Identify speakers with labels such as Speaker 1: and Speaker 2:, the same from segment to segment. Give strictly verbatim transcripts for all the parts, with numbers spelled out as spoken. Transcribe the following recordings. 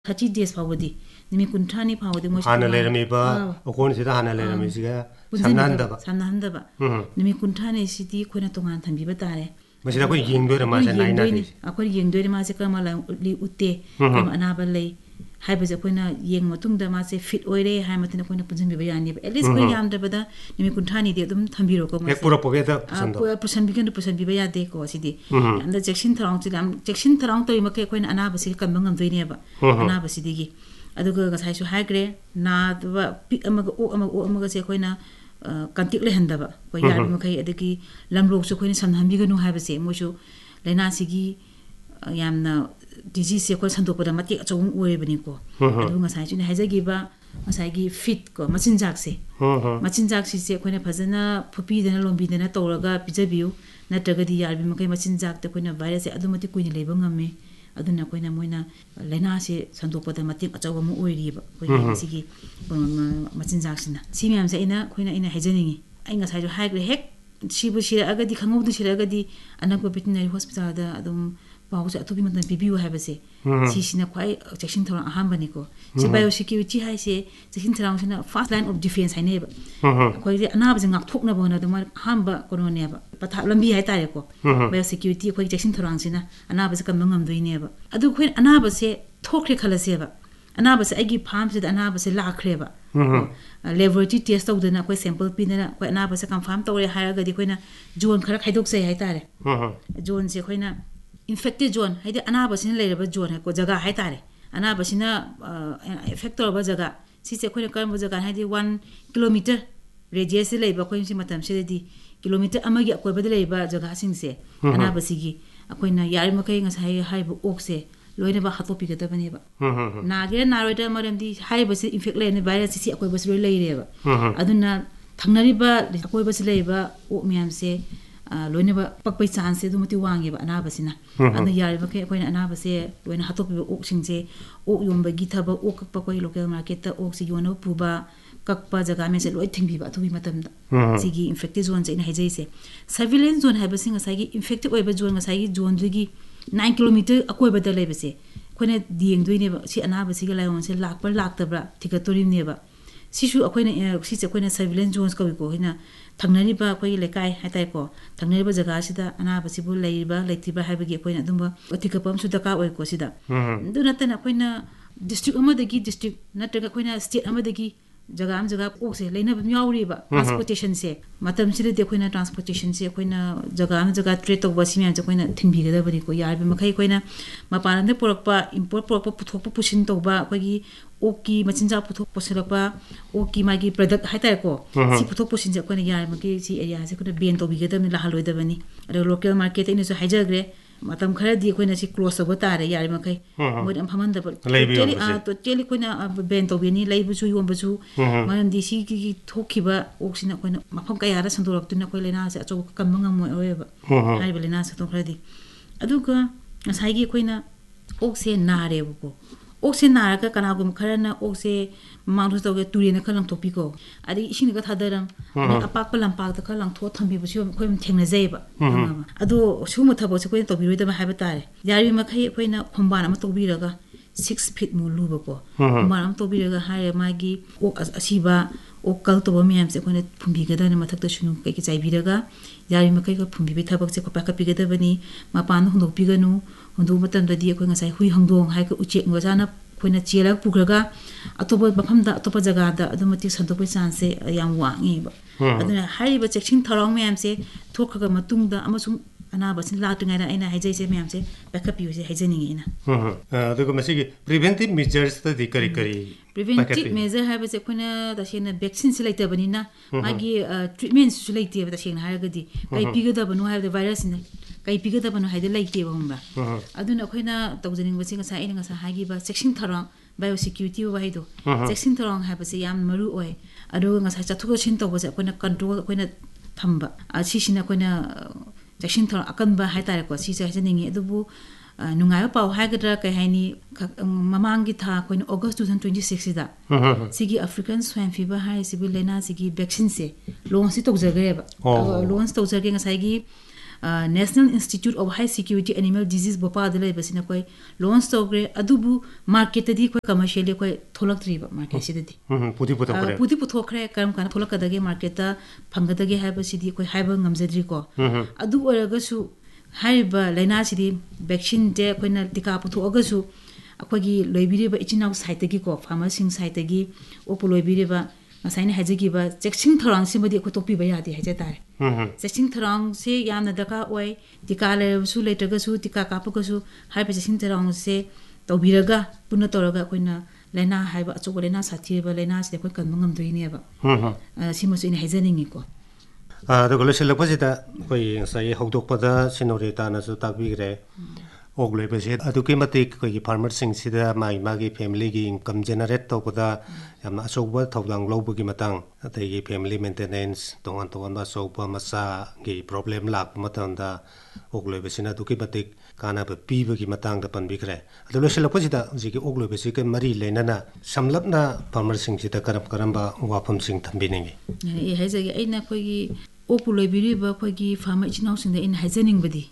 Speaker 1: thirty days फावदी निमी कुंठानी फावदी मोश
Speaker 2: हाना Laramie बा ओकोन सिदा हाना Laramie सिगा सामनांदबा
Speaker 1: सामनांदबा निमी कुंठानी सिदी खोना तोंगान थंबीबा तारे
Speaker 2: मसिदा कोई येंगदोर मासे नाइना दि
Speaker 1: अखोर येंगदोर मासे कमला लि उते कम अनाबा ले हाइबजे कोइना येंग मतुंगदा मासे फिट ओइरे हाइ मतिना कोइना पुजनबीबा यानी एटलीस्ट कोइ यामदबदा निमी कुंठानी दि अदुम थंबीरो को
Speaker 2: मासे पुरा पोगेदा पुसंदो
Speaker 1: पुरा पुसनबीगन पुसनबीबा यादे को सिदी अंदा जेक्सिन थराउंग चिलाम जेक्सिन थराउंग तोइ मके कोइना अनाबा सि कमबंगम दोइनेबा अनाबा सिदिगी अदुगा गसाइसु हाइग्रे नादबा पिक अमगा ओ अमगा ओ अमगा से कोइना कंटिक ले हंदबा को यार मखै अदगी लमरोक सु कोइना समहमबिगनु हाइबसे मोसु लेना सिगी यामना disease se ko sandopada mati achong orebani ko adu ngasai chune haijagiba ngasai gi fit ko machinjak se machinjak si se koina phajana phupi dena lombi dena toraga pijabiu nataga di yarbi makai machinjak te koina virus se adumati kuini leba ngame aduna koina moina lena se sandopada mati achong mu oiriba koina sigi machinjak sina simyam se ina koina ina haijaningi ai ngasai jo haigre hek sibu sira agadi khangobdu sira agadi anakwa veterinary hospital da adum पाउस अतुबी मतलब बिबिउ हाबसे सिसिना क्वाइ Jackson थरा अहामबनी को सि bio security हाइसे Jackson थरा सिना first line of defence हाइनेबा कोइ अनाब जंग थोकना बना दम हामबा कोनोनेबा पथा लंबी हाइ तारे को बायो सिक्युरिटी कोइ जेक्सन थरा सिना अनाब से कम ngam दोइनेबा अदु कोइ अनाब से थोखरे खलसेबा अनाब से आइगी फार्म से अनाब से लाखरेबा लेबोरेटरी टेस्ट तौदना कोइ सैंपल पिना कोइ अनाब से कंफर्म तौरे हायगदी कोइना जोन खरा खाइदोक से हाइ तारे जोन से Koyna infected zone haide anaba sin leiraba zone ko jaga hai tare anaba sina effect ba jaga si se khoina kam jaga haide one kilometer radius leiba ko si matam se di kilometer amagi ko ba leiba jaga sing se anaba sigi akoina yar makai ngasai hai bu ok se loina ba hatopi ga tabani ba nagre naroida maram di hai ba se infect le ne virus si akoi ba se leire ba aduna thangnari ba akoi ba se leiba ok miam se loina ba pakpai chance du mati wangi ba anaba sina anu yari ba ke koina anaba se loina hatopi ba ok sing je ok yom ba githa ba ok pa koi local market ta ok si yona pu ba kakpa jaga me se loi thingbi ba thubi matam da sigi infected zone je ina hejai se surveillance zone haiba singa sai gi infected oi ba zone nga sai gi zone dugi nine kilometer akoi ba da lebe se koina dieng duine ba si anaba si ga layon se lak par lak ta bra thikatori ne ba sisu akoina si se koina surveillance zones ko ko hina thangnari ba koi lekai hatai ko thangnari ba jaga sida ana basibu leiba leitiba haibagi koina dumba otika pam su daka oi ko sida du natana koina district amadagi district nataga koina state amadagi jaga am jaga ok se leina yauri ba transportation se matam sire de koina transportation se koina jaga am jaga trade to basi me ja koina thingbi ga da bari ko yar bi makai koina mapan de porokpa import porokpa puthokpa pusin to ba kogi ओकी मचिनजा पुथोक पोसरकपा ओकी मागी product हाइताय को सि पुथोक पोसिनजा कोने यार मके C area से कोने Ben तो बिगदम ला हलोइदबनी अरे लोकल मार्केट इन सो हाइजग्रे मतम खरा दि कोने सि क्लोज अब तारे यार मकै मोद हम फमन दब टेली आ तो टेली कोने बेन तो बिनी लैबुसु योमबसु मन दि सि कि थोखिबा ओक्सिना कोने मफम कयारा संदोरक्तुना कोइ लेना से अचो कमंगम ओएबा हाइबा लेना से तो खरादि अदुगा साइगी कोइना ओक्से नारेबको ओक्से नारका कनागुम खरना ओक्से मांगु तोगे तुरिना खलंग टोपिको आदि इसिन का थादरम अपाक पलम पाक त खलंग थो थम्बि बसु खोइम थेंगना जायबा अदो सुम थबो से कोइ तोबिरोइदा मा हाबा तारे यारि मखै कोइना खोमबान अमा तोबिरगा six feet mu lubako खोमबान अमा तोबिरगा हाय मागी ओ असिबा ओ कल तो बमियम से कोने फुंबि गदा ने मथक त सुनु कै कि चाइबिरगा यारि मखै को फुंबि बि थबक से को पाका पिगदा बनी मापान हुंदोक पिगनु हुंदु मतन ददि कोइ ngasai hui hangdong hai ko uche ngajana Koyna चेला पुग्रगा अतोप बफमदा अतोप जगादा अदुमति संदोप चान्स याम वांगी बा अदुना हाइबा चेक्सिन थरong म्याम से थोखगा मतुंगदा अमसुं अनाबसिन लाटुङाइना आइना हाइजै से म्याम से बैकअप यु से हाइजनिङि इना
Speaker 2: अदुगा मसिगी प्रिवेंटिव मेजर्स त दि करि करि
Speaker 1: प्रिवेंटिव मेजर हाइबा से कोइना दसेना वैक्सीन से लैते बनिना मागी ट्रीटमेंट से लैते बा दसेना हाइगदि कै पिगदा बनु हाइबा भाइरस ने कै पिगदा बनु हाइदे लैते बा अदुना खोइना तौजनिङ बसिङ सा आइना सा हागिबा चेक्सिन थरong बायो सिक्युरिटी वा हाइदो चेक्सिन थरong हाइबा से याम मरु ओय अदुगा ngasa chathuk chin to base koina control koina thamba asisina koina checking thor akanba haitare ko si hajaningi adubu nungai pau haigadra kai haini mamangi tha koina august twenty twenty-six da sigi african swine fever hai sibil lena sigi vaccine se launch to jagre ba launch to jage ngasai gi National Institute of High Security Animal Disease Bopa de lay basina koi launch tawgre adubu market di koi commercially koi tholak triba market sidadi
Speaker 2: puti puthokre
Speaker 1: puti puthokre karam kana tholak kadage market ta phangadage haiba sidi koi haiba ngamjadri ko adu oraga su haiba laina sidi vaccine de koina tika puthoga su akogi loibiriba ichinau site gi ko farmer sing site gi opu loibiriba Masai haji ba checking tharang simadi ko topi ba yadi haja tare checking tharang se yamna daka oi tika le su le taga su tika ka pa su hai pa checking tharang se tobiraga puna toraga koina lena hai ba achu lena sathi ba lena se ko kan mangam doini ba simo su ina haja ningi ko
Speaker 2: a do ko le selak pa sita koi sai hodok pa da sinore ta na su tak bi gre ogle pe se adu ki matik ko farmer sing sida mai magi family gi income generate to ko da yamna soba thawdang lobu gi matang atai gi family maintenance tongan tongan ba soba masa gi problem lak matang da ogle pe sina du ki matik kana ba pi ba gi matang da pan bi kre adu le sela posita ji gi ogle pe se ke mari lena na samlap na farmer sing sida karam karam ba wafam sing thambi ningi
Speaker 1: e hai jagi aina ko gi opuloi biri ba ko gi farmer chinau sing da in hajaning badi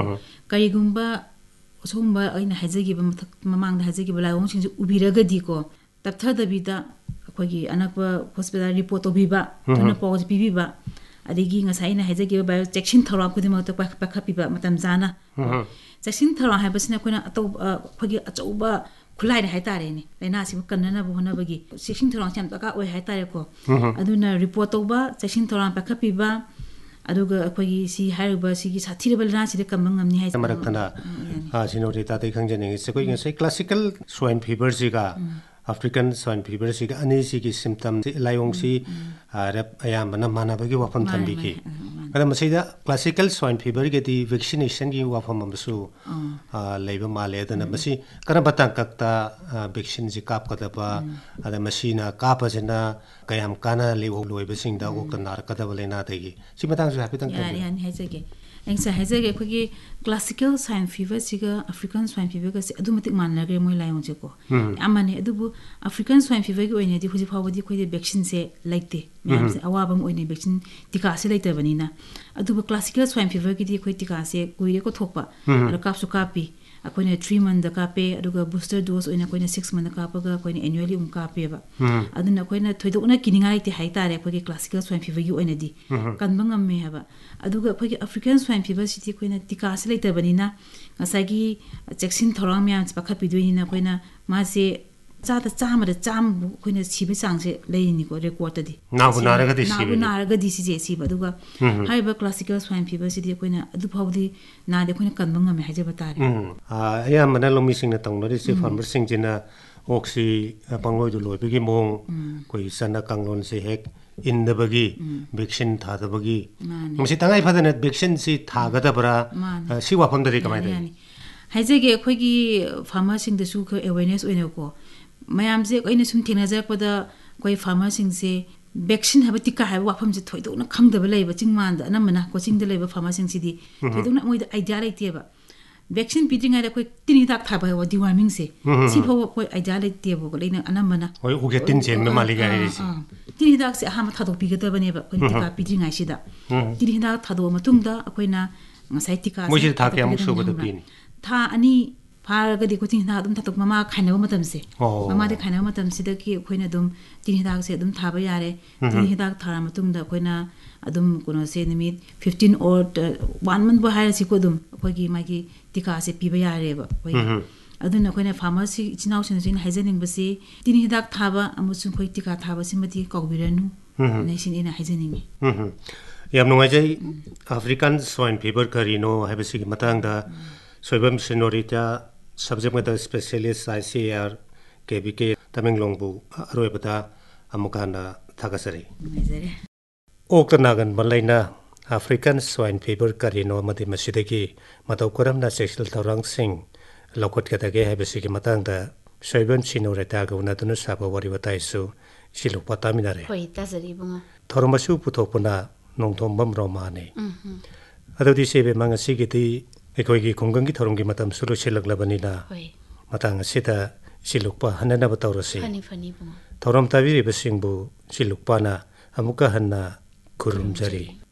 Speaker 1: kai gumba Sumba aina hajagi ba mamang hajagi ba laung sing ubiraga di ko taptha da bida akogi anakwa hospital report obiba tuna pause bibiba adigi ngasai na hajagi ba section thara ko dima to pakha piba matam jana section thara ha basina koina ato khogi achauba khulai na haitare ni laina si kanna bu hona bagi section thara cham taka oi haitare ko aduna report oba section thara pakha piba aduga akogi si haiba si gi sathirabal na si kamang amni hai
Speaker 2: marakthana ha sinori ta te khangjani se koi ngai classical swine fever siga African swine fever siga ani si gi symptom layong si rap ayam bana mana bagi wafam thambi ki kada masida classical swine fever ge di vaccination gi wafam amsu leiba male dana masi kana batang kakta vaccine ji kap kada ba ada masina kap jena kayam kana lewo loiba sing da ok nar kada balena tegi si matang su happy tang
Speaker 1: ya ya hai jage engsa hai jage khogi classical swine fever siga African swine fever ga adumatik manna ge moi layong je ko amane adubu African swine fever ge oine di huji phawadi khoi de vaccine se laite myam se awabam oine vaccine tika se laite banina adubu classical swine fever ge di khoi tika se kuire ko thokpa ara kap su kapi akoine three month da kape aduga booster dose oina koine six month ka pa ga koine annually um kape ba aduna koine thoidokna kininga ite haitare khogi classical swine fever gi oina di kanbangam me haba aduga khogi African swine fever city koine tika se laite banina ngasagi checksin thorang myam pakha pidoina koina ma se cha da chama da cham koine sibe chang se leini ko record di
Speaker 2: na bu naraga di sibe
Speaker 1: na naraga di si je si ba duga haiba classical swine fever city koine adu phawdi na de koine kanbangam me haje batare
Speaker 2: a ya mana lomi sing na tong nori se farmer sing jina oxi pangloi du loi bigi mong koi sana kanglon se hek in the bagi vaccine tha da bagi msi tangai phadana vaccine si tha ga da bara si wa pham dari kamai dai
Speaker 1: haije ge khoi gi farmer sing de su ko awareness oine ko mayam je koine sum thina ja ko da koi farmer sing se vaccine haba tika haba wafam je thoido na khangda ba leiba chingman da na mana coaching de leiba farmer sing si di thoido na moi da idea lai te ba vaccine pidinga da koi tini tak tha ba wa deworming se si pho koi idea lai te bo ko leina anamana
Speaker 2: oi uge tin chen me mali ga ri si
Speaker 1: tini tak se ha ma thado pi ga da ba ne ba koi tika pidinga si da tini da thado matung da koi na ngasai tika
Speaker 2: moi je tha ke am su ba da pin
Speaker 1: tha ani phar ga di ko tin na dum thatok mama khaina matam se mama de khaina matam se da ki khoina dum tin hidak se dum thaba yare tin hidak thara matung da khoina adum kono se nimit fifteen or one month bo haira si ko dum khogi magi tika se piba yare ba khoi aduna khoina pharmacy chinau sin sin haijening basi tin hidak thaba amusun khoi tika thaba simati kawbiranu nei sin ina haijening
Speaker 2: yam nongai jai African swine fever karino habisi matang da soibam senorita subject matter specialist I C R K B K Tamenglongbu aroibata amukana thagasari oktanagan malaina African swine fever karino mati masidagi matau koramna sexual thorang sing lokot katage habisi matang da soibam senorita guna tunu sabo wari bataisu siluk pataminare
Speaker 1: hoi tasari bunga
Speaker 2: thormasu puthopuna nongthombam romane adodi sebe mangasigiti ekoigi khonggangi thoronggi matam suru silaklabanina matang asita silukpa hanana batawrasi
Speaker 1: fani fani bunga
Speaker 2: thorom tabiri basingbu silukpana amuka hanna kurumjari